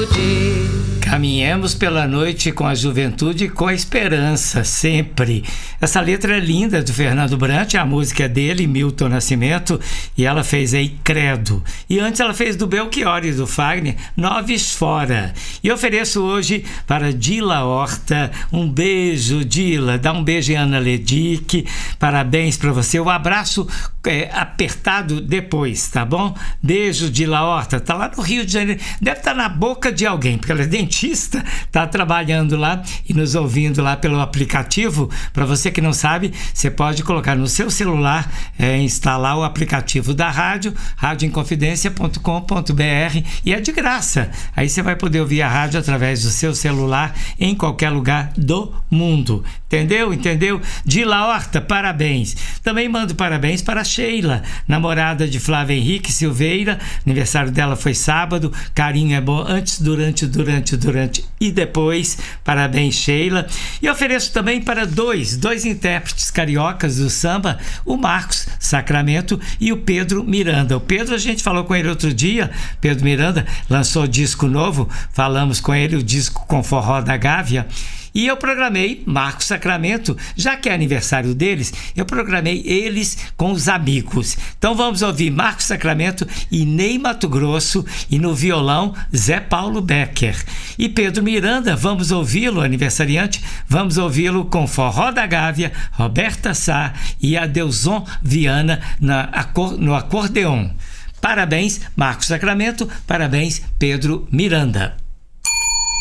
Caminhemos pela noite com a juventude e com a esperança, sempre. Essa letra é linda, do Fernando Brant, a música é dele, Milton Nascimento, e ela fez aí Credo. E antes ela fez do Belchior e do Fagner, Noves Fora. E ofereço hoje para Dila Horta, um beijo, Dila, dá um beijo em Ana Ledick, parabéns para você, o abraço apertado depois, tá bom? Beijo, Dila Horta, tá lá no Rio de Janeiro, deve estar na boca de alguém, porque ela é dentista, tá trabalhando lá e nos ouvindo lá pelo aplicativo. Para você que não sabe, você pode colocar no seu celular, instalar o aplicativo da rádio, radioinconfidencia.com.br, e é de graça. Aí você vai poder ouvir a rádio através do seu celular em qualquer lugar do mundo. Entendeu? Dila Horta, parabéns. Também mando parabéns para Sheila, namorada de Flávio Henrique Silveira. Aniversário dela foi sábado. Carinho é bom antes, durante e depois. Parabéns, Sheila. E ofereço também para dois intérpretes cariocas do samba, o Marcos Sacramento e o Pedro Miranda. O Pedro, a gente falou com ele outro dia. Pedro Miranda lançou disco novo, falamos com ele, o disco com Forró da Gávea. E eu programei Marcos Sacramento, já que é aniversário deles, eu programei eles com os amigos. Então vamos ouvir Marcos Sacramento e Ney Mato Grosso, e no violão Zé Paulo Becker. E Pedro Miranda, vamos ouvi-lo, aniversariante, vamos ouvi-lo com Forró da Gávea, Roberta Sá e Adelson Viana no acordeon. Parabéns, Marcos Sacramento, parabéns, Pedro Miranda.